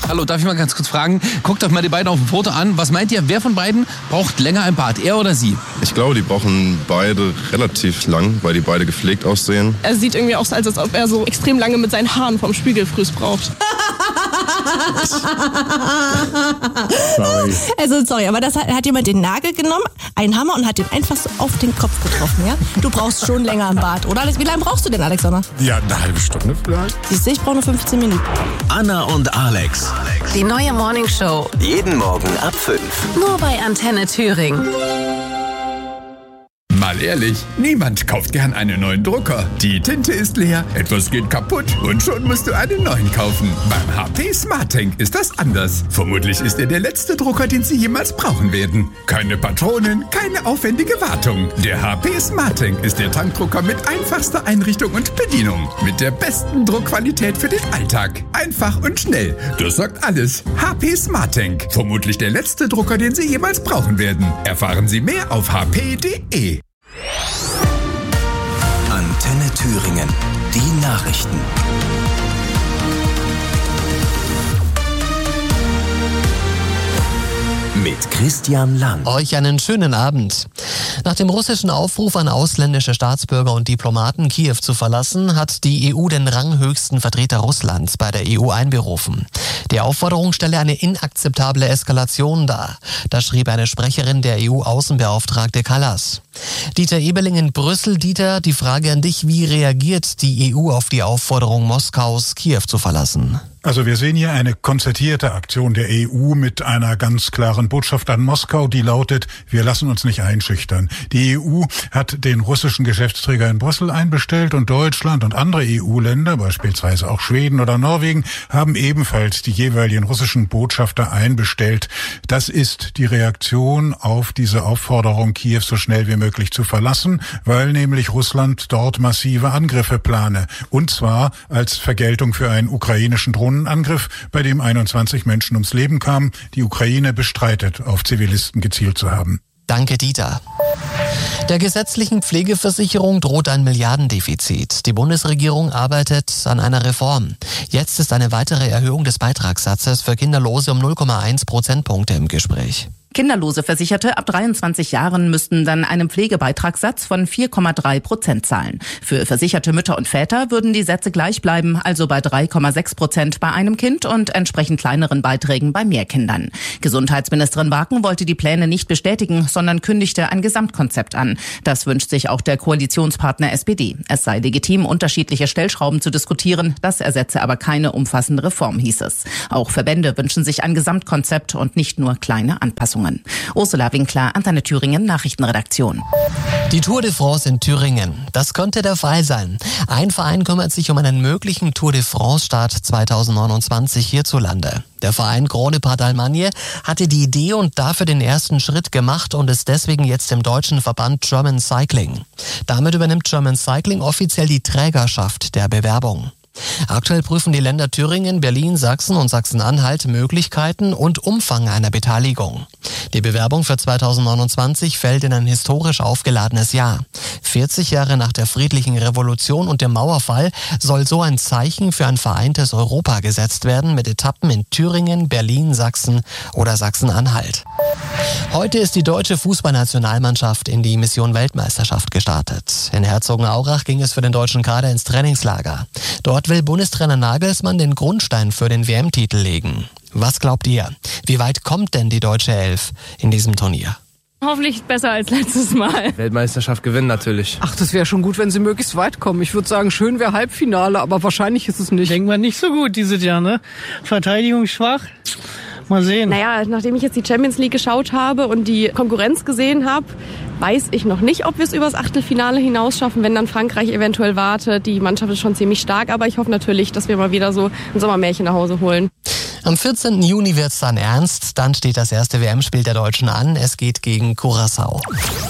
Hallo, darf ich mal ganz kurz fragen? Guckt euch mal die beiden auf dem Foto an. Was meint ihr, wer von beiden braucht länger im Bad, er oder sie? Ich glaube, die brauchen beide relativ lang, weil die beide gepflegt aussehen. Er sieht irgendwie aus, als ob er so extrem lange mit seinen Haaren vom Spiegelfrüß braucht. Sorry, aber das hat jemand den Nagel genommen, einen Hammer und hat den einfach so auf den Kopf getroffen, ja? Du brauchst schon länger im Bad, oder? Wie lange brauchst du denn, Alexander? Ja, eine halbe Stunde vielleicht. Siehst du, ich brauche nur 15 Minuten. Anna und Alex. Die neue Morningshow. Jeden Morgen ab 5. Nur bei Antenne Thüringen. Mal ehrlich, niemand kauft gern einen neuen Drucker. Die Tinte ist leer, etwas geht kaputt und schon musst du einen neuen kaufen. Beim HP SmartTank ist das anders. Vermutlich ist er der letzte Drucker, den Sie jemals brauchen werden. Keine Patronen, keine aufwendige Wartung. Der HP SmartTank ist der Tankdrucker mit einfachster Einrichtung und Bedienung. Mit der besten Druckqualität für den Alltag. Einfach und schnell. Das sagt alles. HP SmartTank. Vermutlich der letzte Drucker, den Sie jemals brauchen werden. Erfahren Sie mehr auf hp.de. Antenne Thüringen. Die Nachrichten. Mit Christian Lang. Euch einen schönen Abend. Nach dem russischen Aufruf an ausländische Staatsbürger und Diplomaten, Kiew zu verlassen, hat die EU den ranghöchsten Vertreter Russlands bei der EU einberufen. Die Aufforderung stelle eine inakzeptable Eskalation dar. Das schrieb eine Sprecherin der EU-Außenbeauftragte Kallas. Dieter Eberling in Brüssel. Dieter, die Frage an dich, wie reagiert die EU auf die Aufforderung Moskaus, Kiew zu verlassen? Also wir sehen hier eine konzertierte Aktion der EU mit einer ganz klaren Botschaft an Moskau, die lautet, wir lassen uns nicht einschüchtern. Die EU hat den russischen Geschäftsträger in Brüssel einbestellt und Deutschland und andere EU-Länder, beispielsweise auch Schweden oder Norwegen, haben ebenfalls die jeweiligen russischen Botschafter einbestellt. Das ist die Reaktion auf diese Aufforderung, Kiew so schnell wie möglich zu verlassen, weil nämlich Russland dort massive Angriffe plane. Und zwar als Vergeltung für einen ukrainischen Drohnenangriff, bei dem 21 Menschen ums Leben kamen. Die Ukraine bestreitet, auf Zivilisten gezielt zu haben. Danke, Dieter. Der gesetzlichen Pflegeversicherung droht ein Milliardendefizit. Die Bundesregierung arbeitet an einer Reform. Jetzt ist eine weitere Erhöhung des Beitragssatzes für Kinderlose um 0,1 Prozentpunkte im Gespräch. Kinderlose Versicherte ab 23 Jahren müssten dann einen Pflegebeitragssatz von 4,3% zahlen. Für versicherte Mütter und Väter würden die Sätze gleich bleiben, also bei 3,6% bei einem Kind und entsprechend kleineren Beiträgen bei mehr Kindern. Gesundheitsministerin Waken wollte die Pläne nicht bestätigen, sondern kündigte ein Gesamtkonzept an. Das wünscht sich auch der Koalitionspartner SPD. Es sei legitim, unterschiedliche Stellschrauben zu diskutieren. Das ersetze aber keine umfassende Reform, hieß es. Auch Verbände wünschen sich ein Gesamtkonzept und nicht nur kleine Anpassungen. Ursula Winkler, Antenne Thüringen, Nachrichtenredaktion. Die Tour de France in Thüringen. Das könnte der Fall sein. Ein Verein kümmert sich um einen möglichen Tour de France-Start 2029 hierzulande. Der Verein Gronepa d'Almagne hatte die Idee und dafür den ersten Schritt gemacht und ist deswegen jetzt im deutschen Verband German Cycling. Damit übernimmt German Cycling offiziell die Trägerschaft der Bewerbung. Aktuell prüfen die Länder Thüringen, Berlin, Sachsen und Sachsen-Anhalt Möglichkeiten und Umfang einer Beteiligung. Die Bewerbung für 2029 fällt in ein historisch aufgeladenes Jahr. 40 Jahre nach der friedlichen Revolution und dem Mauerfall soll so ein Zeichen für ein vereintes Europa gesetzt werden mit Etappen in Thüringen, Berlin, Sachsen oder Sachsen-Anhalt. Heute ist die deutsche Fußballnationalmannschaft in die Mission Weltmeisterschaft gestartet. In Herzogenaurach ging es für den deutschen Kader ins Trainingslager. Dort will Bundestrainer Nagelsmann den Grundstein für den WM-Titel legen. Was glaubt ihr? Wie weit kommt denn die deutsche Elf in diesem Turnier? Hoffentlich besser als letztes Mal. Weltmeisterschaft gewinnen natürlich. Ach, das wäre schon gut, wenn sie möglichst weit kommen. Ich würde sagen, schön wäre Halbfinale, aber wahrscheinlich ist es nicht. Denken wir nicht so gut dieses Jahr, ne? Verteidigung schwach. Mal sehen. Naja, nachdem ich jetzt die Champions League geschaut habe und die Konkurrenz gesehen habe, weiß ich noch nicht, ob wir es übers Achtelfinale hinaus schaffen, wenn dann Frankreich eventuell wartet. Die Mannschaft ist schon ziemlich stark, aber ich hoffe natürlich, dass wir mal wieder so ein Sommermärchen nach Hause holen. Am 14. Juni wird's dann ernst. Dann steht das erste WM-Spiel der Deutschen an. Es geht gegen Curaçao.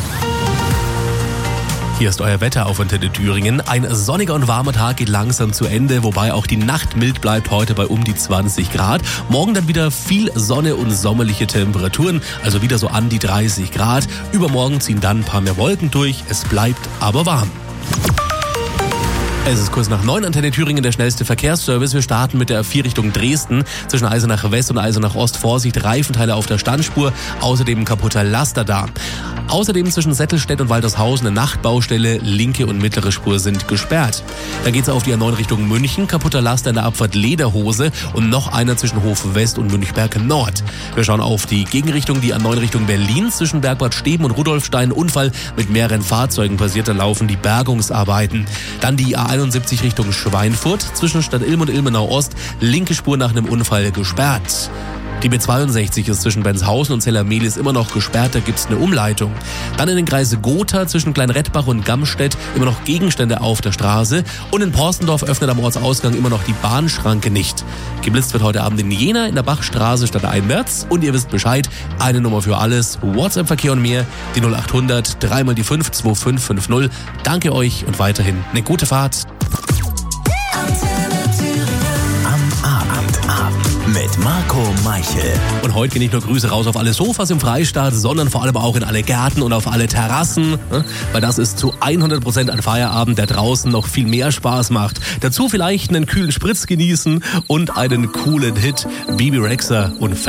Hier ist euer Wetter auf Antenne Thüringen. Ein sonniger und warmer Tag geht langsam zu Ende, wobei auch die Nacht mild bleibt, heute bei um die 20 Grad. Morgen dann wieder viel Sonne und sommerliche Temperaturen, also wieder so an die 30 Grad. Übermorgen ziehen dann ein paar mehr Wolken durch, es bleibt aber warm. Es ist kurz nach 9, Antenne Thüringen, der schnellste Verkehrsservice. Wir starten mit der A4 Richtung Dresden. Zwischen Eisenach West und Eisenach Ost Vorsicht, Reifenteile auf der Standspur. Außerdem kaputter Laster da. Außerdem zwischen Settelstedt und Waltershausen eine Nachtbaustelle. Linke und mittlere Spur sind gesperrt. Dann geht's auf die A9 Richtung München. Kaputter Laster in der Abfahrt Lederhose. Und noch einer zwischen Hof West und Münchberg Nord. Wir schauen auf die Gegenrichtung, die A9 Richtung Berlin. Zwischen Bergbad Steben und Rudolfstein Unfall mit mehreren Fahrzeugen passiert. Da laufen die Bergungsarbeiten. Dann die A71 Richtung Schweinfurt, zwischen Stadt Ilm und Ilmenau Ost, linke Spur nach einem Unfall gesperrt. Die B62 ist zwischen Benshausen und Zellermelis immer noch gesperrt, da gibt's eine Umleitung. Dann in den Kreis Gotha zwischen Kleinrettbach und Gamstedt immer noch Gegenstände auf der Straße. Und in Porstendorf öffnet am Ortsausgang immer noch die Bahnschranke nicht. Geblitzt wird heute Abend in Jena in der Bachstraße statt einwärts. Und ihr wisst Bescheid, eine Nummer für alles, WhatsApp-Verkehr und mehr, die 0800 3 mal die 5 2550. Danke euch und weiterhin eine gute Fahrt. Mit Marco Meichel. Und heute gehen nicht nur Grüße raus auf alle Sofas im Freistaat, sondern vor allem auch in alle Gärten und auf alle Terrassen. Weil das ist zu 100% ein Feierabend, der draußen noch viel mehr Spaß macht. Dazu vielleicht einen kühlen Spritz genießen und einen coolen Hit. Bibi Rexha und